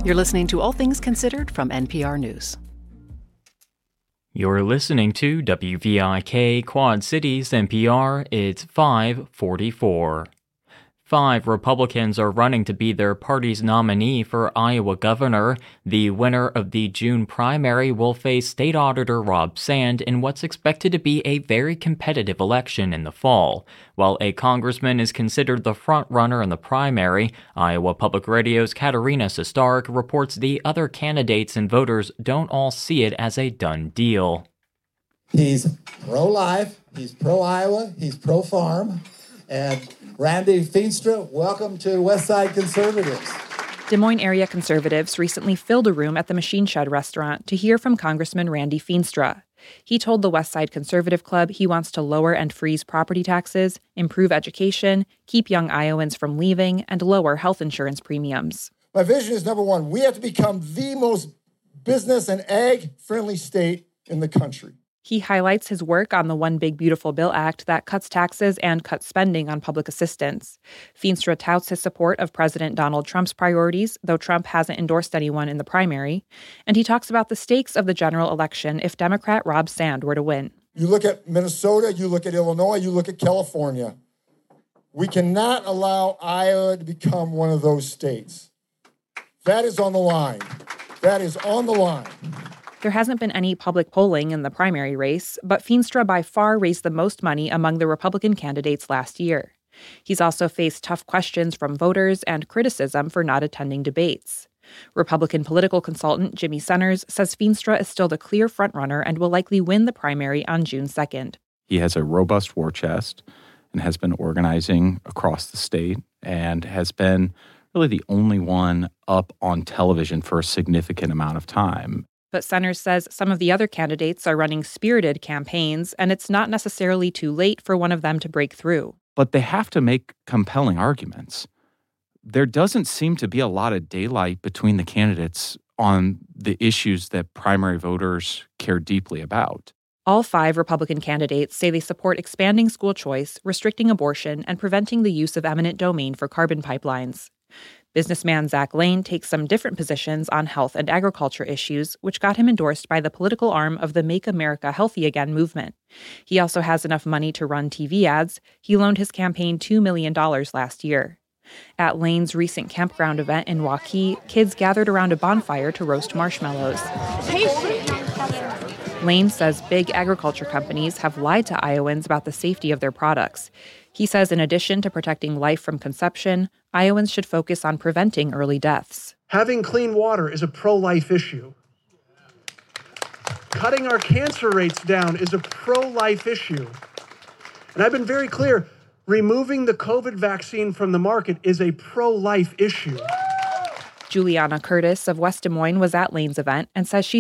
You're listening to All Things Considered from NPR News. You're listening to WVIK Quad Cities NPR. It's 5:44. 5 Republicans are running to be their party's nominee for Iowa governor. The winner of the June primary will face State Auditor Rob Sand in what's expected to be a very competitive election in the fall. While a congressman is considered the front-runner in the primary, Iowa Public Radio's Katerina Sestarek reports the other candidates and voters don't all see it as a done deal. He's pro-life, he's pro-Iowa, he's pro-farm, and Randy Feenstra, welcome to Westside Conservatives. Des Moines area conservatives recently filled a room at the Machine Shed restaurant to hear from Congressman Randy Feenstra. He told the Westside Conservative Club he wants to lower and freeze property taxes, improve education, keep young Iowans from leaving, and lower health insurance premiums. My vision is, number one, we have to become the most business and ag-friendly state in the country. He highlights his work on the One Big Beautiful Bill Act that cuts taxes and cuts spending on public assistance. Feenstra touts his support of President Donald Trump's priorities, though Trump hasn't endorsed anyone in the primary. And he talks about the stakes of the general election if Democrat Rob Sand were to win. You look at Minnesota, you look at Illinois, you look at California. We cannot allow Iowa to become one of those states. That is on the line. That is on the line. There hasn't been any public polling in the primary race, but Feenstra by far raised the most money among the Republican candidates last year. He's also faced tough questions from voters and criticism for not attending debates. Republican political consultant Jimmy Senners says Feenstra is still the clear frontrunner and will likely win the primary on June 2nd. He has a robust war chest and has been organizing across the state and has been really the only one up on television for a significant amount of time. But Senners says some of the other candidates are running spirited campaigns, and it's not necessarily too late for one of them to break through. But they have to make compelling arguments. There doesn't seem to be a lot of daylight between the candidates on the issues that primary voters care deeply about. All 5 Republican candidates say they support expanding school choice, restricting abortion, and preventing the use of eminent domain for carbon pipelines. Businessman Zach Lane takes some different positions on health and agriculture issues, which got him endorsed by the political arm of the Make America Healthy Again movement. He also has enough money to run TV ads. He loaned his campaign $2 million last year. At Lane's recent campground event in Waukee, kids gathered around a bonfire to roast marshmallows. Lane says big agriculture companies have lied to Iowans about the safety of their products. He says in addition to protecting life from conception, Iowans should focus on preventing early deaths. Having clean water is a pro-life issue. Cutting our cancer rates down is a pro-life issue. And I've been very clear, removing the COVID vaccine from the market is a pro-life issue. Juliana Curtis of West Des Moines was at Lane's event and says she's